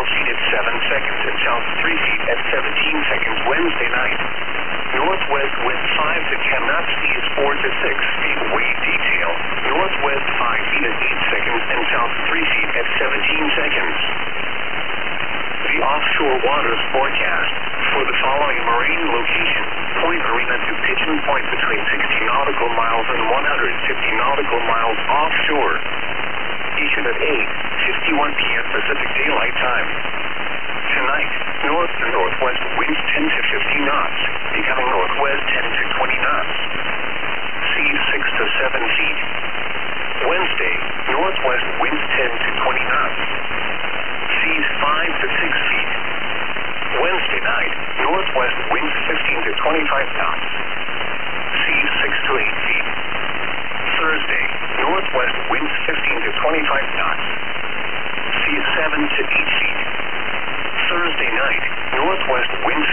feet at 7 seconds and south 3 feet at 17 seconds. Wednesday night, northwest wind 5 to 10 knots, east 4 to 6 feet. Wave detail, northwest 5 feet at 8 seconds and south 3 feet at 17 seconds. The offshore waters forecast for the following marine location: Point Arena to Pigeon Point between 60 nautical miles and 150 nautical miles offshore. Issued at 8:51 p.m. Pacific Daylight Time. Tonight, north to northwest winds 10 to 15 knots, becoming northwest 10 to 20 knots. Seas 6 to 7 feet. Wednesday, northwest winds 10 to 20 knots. Seas 5 to 6 feet. Wednesday night, northwest winds 15 to 25 knots. Seas 6 to 8 feet. Thursday, northwest winds 15 to 25 knots. Seas 7 to 8 feet. Thursday night, northwest winds